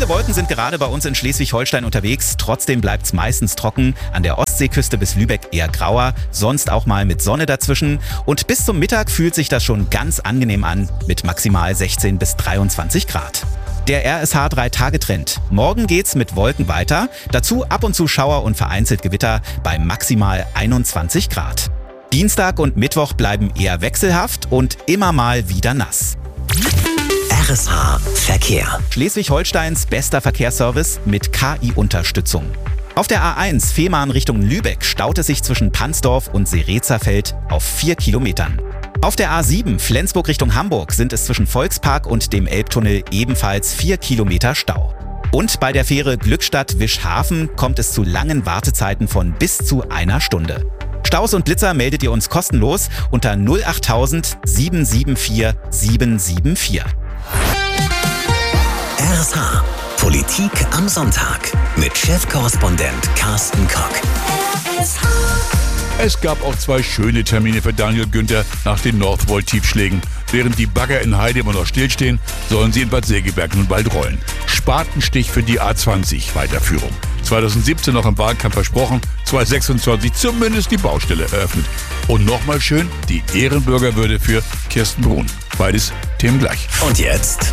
Viele Wolken sind gerade bei uns in Schleswig-Holstein unterwegs. Trotzdem bleibt es meistens trocken. An der Ostseeküste bis Lübeck eher grauer, sonst auch mal mit Sonne dazwischen. Und bis zum Mittag fühlt sich das schon ganz angenehm an mit maximal 16 bis 23 Grad. Der RSH 3-Tage-Trend. Morgen geht's mit Wolken weiter. Dazu ab und zu Schauer und vereinzelt Gewitter bei maximal 21 Grad. Dienstag und Mittwoch bleiben eher wechselhaft und immer mal wieder nass. RSH Verkehr. Schleswig-Holsteins bester Verkehrsservice mit KI-Unterstützung. Auf der A1 Fehmarn Richtung Lübeck staut es sich zwischen Pansdorf und Serezerfeld auf 4 Kilometern. Auf der A7 Flensburg Richtung Hamburg sind es zwischen Volkspark und dem Elbtunnel ebenfalls 4 Kilometer Stau. Und bei der Fähre Glückstadt-Wischhafen kommt es zu langen Wartezeiten von bis zu einer Stunde. Staus und Blitzer meldet ihr uns kostenlos unter 08000 774 774. RSH Politik am Sonntag mit Chefkorrespondent Carsten Kock. Es gab auch 2 schöne Termine für Daniel Günther nach den Northvolt-Tiefschlägen. Während die Bagger in Heide immer noch stillstehen, sollen sie in Bad Segeberg nun bald rollen. Spatenstich für die A20 Weiterführung. 2017 noch im Wahlkampf versprochen, 2026 zumindest die Baustelle eröffnet. Und nochmal schön die Ehrenbürgerwürde für Kirsten Brun. Beides Themen gleich. Und jetzt